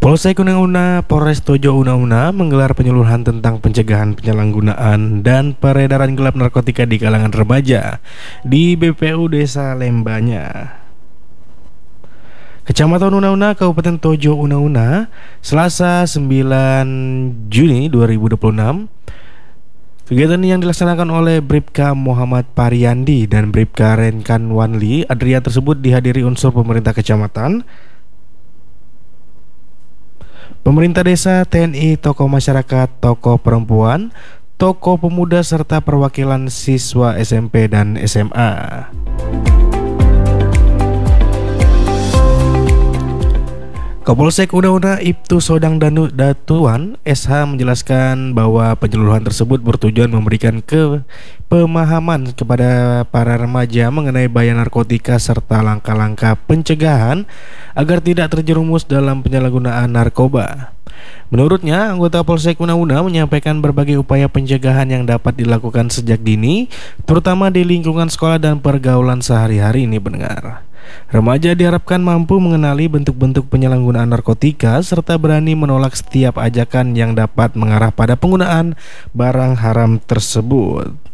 Polsek Una-Una, Polres Tojo Una-Una menggelar penyuluhan tentang pencegahan penyalahgunaan dan peredaran gelap narkotika di kalangan remaja di BPU Desa Lembanya, Kecamatan Una-Una, Kabupaten Tojo Una-Una, Selasa 9 Juni 2026. Kegiatan yang dilaksanakan oleh Bribka Muhammad Pariyandi dan Bribka Renkan Wanli Adrian tersebut dihadiri unsur pemerintah kecamatan, pemerintah desa, TNI, tokoh masyarakat, tokoh perempuan, tokoh pemuda, serta perwakilan siswa SMP dan SMA. Kapolsek Una-Una Ibtu Sodang Datuan SH menjelaskan bahwa penyuluhan tersebut bertujuan memberikan pemahaman kepada para remaja mengenai bahaya narkotika serta langkah-langkah pencegahan agar tidak terjerumus dalam penyalahgunaan narkoba. Menurutnya, anggota Polsek Una-Una menyampaikan berbagai upaya pencegahan yang dapat dilakukan sejak dini, terutama di lingkungan sekolah dan pergaulan sehari-hari ini pendengar. Remaja diharapkan mampu mengenali bentuk-bentuk penyalahgunaan narkotika serta berani menolak setiap ajakan yang dapat mengarah pada penggunaan barang haram tersebut.